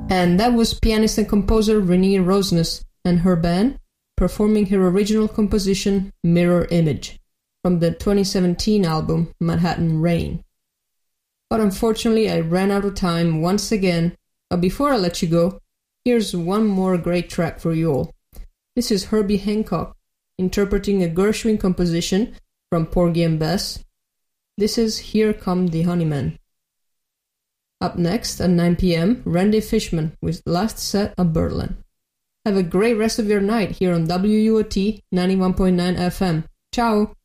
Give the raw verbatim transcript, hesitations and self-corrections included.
And that was pianist and composer Renee Rosnes and her band performing her original composition Mirror Image from the twenty seventeen album Manhattan Rain. But unfortunately I ran out of time once again, but before I let you go, here's one more great track for you all. This is Herbie Hancock interpreting a Gershwin composition from Porgy and Bess. This is Here Come the Honeymen. Up next at nine p.m, Randy Fishman with Last Set of Berlin. Have a great rest of your night here on W U O T ninety-one point nine F M. Ciao!